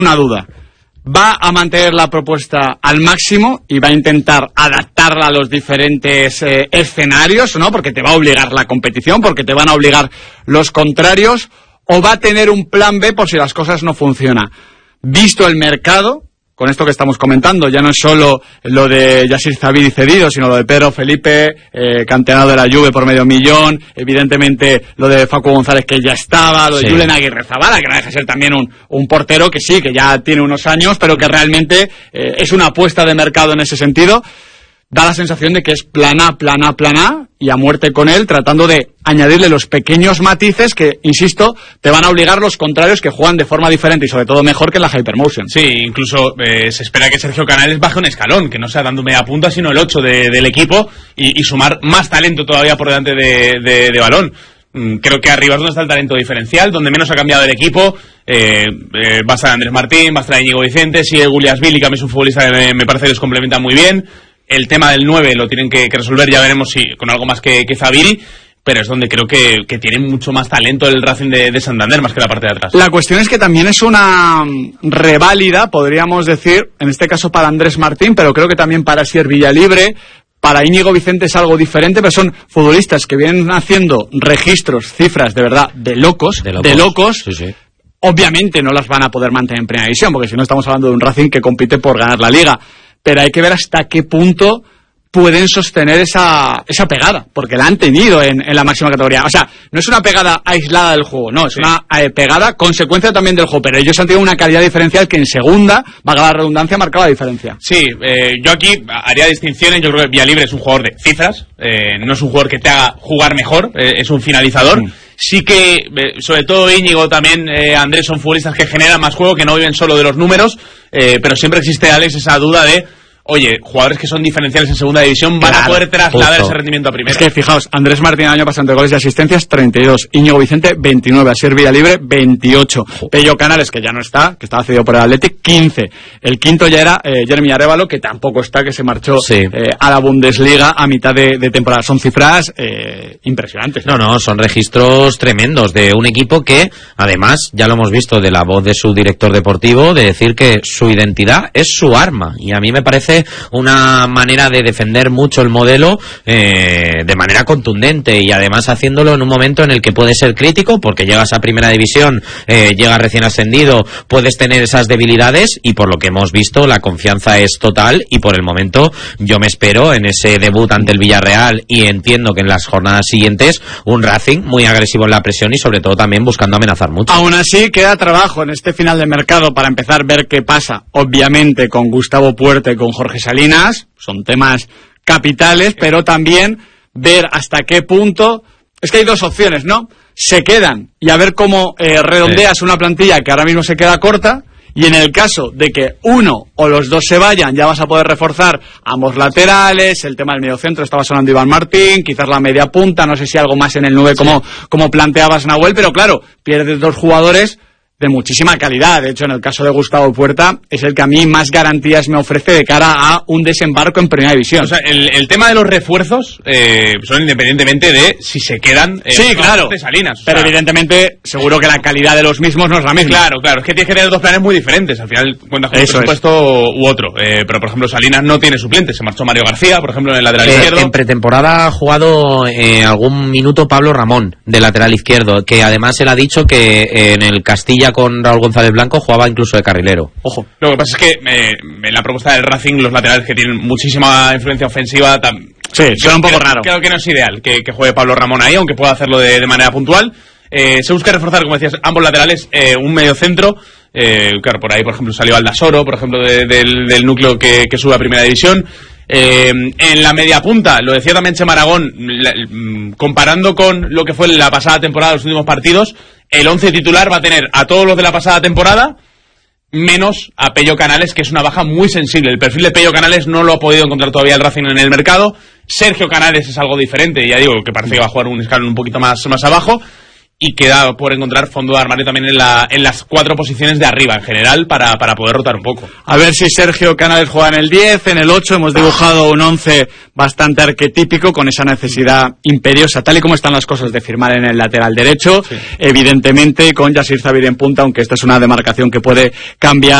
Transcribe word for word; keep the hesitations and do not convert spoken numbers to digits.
una duda. Va a mantener la propuesta al máximo y va a intentar adaptarla a los diferentes eh, escenarios, ¿no? Porque te va a obligar la competición, porque te van a obligar los contrarios, o va a tener un plan B por si las cosas no funcionan. Visto el mercado, con esto que estamos comentando, ya no es solo lo de Yacir Zabiri cedido, sino lo de Pedro Felipe, eh, canterano de la Juve por medio millón, evidentemente lo de Facu González que ya estaba, lo de sí. Julen Aguirrezabala, que no deja de ser también un, un portero que sí, que ya tiene unos años, pero que realmente eh, es una apuesta de mercado en ese sentido. Da la sensación de que es plan A, plan A, plan A, y a muerte con él, tratando de añadirle los pequeños matices que, insisto, te van a obligar los contrarios que juegan de forma diferente y sobre todo mejor que en la Hypermotion. Sí, incluso eh, se espera que Sergio Canales baje un escalón, que no sea dando media punta, sino el ocho de, del equipo y, y sumar más talento todavía por delante de, de, de balón. Creo que arriba es donde está el talento diferencial, donde menos ha cambiado el equipo. eh, eh, va a estar Andrés Martín, va a estar Íñigo Vicente, sigue Guliasvili, que a mí es un futbolista que me, me parece que les complementa muy bien. El tema del nueve lo tienen que, que resolver, ya veremos si con algo más que, que Zabiri, pero es donde creo que, que tiene mucho más talento el Racing de, de Santander, más que la parte de atrás. La cuestión es que también es una reválida, podríamos decir, en este caso para Andrés Martín, pero creo que también para Asier Villalibre. Para Íñigo Vicente es algo diferente, pero son futbolistas que vienen haciendo registros, cifras de verdad, de locos, de locos. De locos. Sí, sí. Obviamente no las van a poder mantener en primera división, porque si no estamos hablando de un Racing que compite por ganar la Liga. Pero hay que ver hasta qué punto pueden sostener esa esa pegada, porque la han tenido en, en la máxima categoría. O sea, no es una pegada aislada del juego, no, es sí. una eh, pegada consecuencia también del juego, pero ellos han tenido una calidad diferencial que en segunda, valga la redundancia, ha marcado la diferencia. Sí, eh, yo aquí haría distinciones. Yo creo que Villalibre es un jugador de cifras, eh, no es un jugador que te haga jugar mejor, eh, es un finalizador. Mm. Sí que, eh, sobre todo Íñigo, también eh, Andrés, son futbolistas que generan más juego, que no viven solo de los números, eh, pero siempre existe, Alex, esa duda de oye, jugadores que son diferenciales en segunda división van claro, a poder trasladar justo. ese rendimiento a primera. Es que fijaos, Andrés Martín el año pasado entre goles y asistencias treinta y dos, Íñigo Vicente veintinueve, Asier Villalibre veintiocho, Pello Canales, que ya no está, que estaba cedido por el Athletic, quince. El quinto ya era eh, Jeremy Arévalo, que tampoco está, que se marchó sí. eh, a la Bundesliga a mitad de, de temporada. Son cifras eh, impresionantes. No, no, son registros tremendos de un equipo que, además, ya lo hemos visto de la voz de su director deportivo, de decir que su identidad es su arma. Y a mí me parece una manera de defender mucho el modelo eh, de manera contundente y además haciéndolo en un momento en el que puedes ser crítico porque llegas a primera división, eh, llegas recién ascendido, puedes tener esas debilidades y por lo que hemos visto la confianza es total y por el momento yo me espero en ese debut ante el Villarreal y entiendo que en las jornadas siguientes un Racing muy agresivo en la presión y sobre todo también buscando amenazar mucho. Aún así queda trabajo en este final de mercado para empezar a ver qué pasa, obviamente con Gustavo Puerta y con Jorge Salinas, son temas capitales, pero también ver hasta qué punto, es que hay dos opciones, ¿no? Se quedan y a ver cómo eh, redondeas sí. una plantilla que ahora mismo se queda corta, y en el caso de que uno o los dos se vayan, ya vas a poder reforzar ambos laterales, el tema del mediocentro, estaba sonando Iván Martín, quizás la media punta, no sé si algo más en el nueve sí. como, como planteabas, Nahuel, pero claro, pierdes dos jugadores de muchísima calidad. De hecho, en el caso de Gustavo Puerta, es el que a mí más garantías me ofrece de cara a un desembarco en primera división. O sea, el, el tema de los refuerzos eh, son independientemente de si se quedan eh, sí, claro, de Salinas. O pero sea, evidentemente, seguro que la calidad de los mismos no es la misma. Claro, claro. Es que tienes que tener dos planes muy diferentes. Al final cuentas con Eso un presupuesto es. u otro. Eh, pero, por ejemplo, Salinas no tiene suplente. Se marchó Mario García, por ejemplo, en el lateral eh, izquierdo. En pretemporada ha jugado eh, algún minuto Pablo Ramón, de lateral izquierdo, que además él ha dicho que eh, en el Castilla con Raúl González Blanco jugaba incluso de carrilero. Ojo. Lo que pasa es que eh, en la propuesta del Racing los laterales que tienen muchísima influencia ofensiva tam... sí, suena un poco creo, raro. Creo que no es ideal que, que juegue Pablo Ramón ahí, aunque pueda hacerlo de, de manera puntual. Eh, se busca reforzar, como decías, ambos laterales, eh, un medio centro. Eh, claro, por ahí, por ejemplo, salió Aldasoro, por ejemplo, de, del, del núcleo que, que sube a primera división. Eh, en la media punta, lo decía también Chema Aragón, la, comparando con lo que fue la pasada temporada, los últimos partidos, el once titular va a tener a todos los de la pasada temporada, menos a Pello Canales, que es una baja muy sensible. El perfil de Pello Canales no lo ha podido encontrar todavía el Racing en el mercado. Sergio Canales es algo diferente, ya digo, que parece que va a jugar un escalón un poquito más, más abajo. y queda por encontrar fondo de armario también en, la, en las cuatro posiciones de arriba en general para, para poder rotar un poco. A ver si Sergio Canales juega en el diez, en el ocho, hemos dibujado un once bastante arquetípico con esa necesidad imperiosa, tal y como están las cosas, de firmar en el lateral derecho, sí. Evidentemente con Yasir Zabir en punta, aunque esta es una demarcación que puede cambiar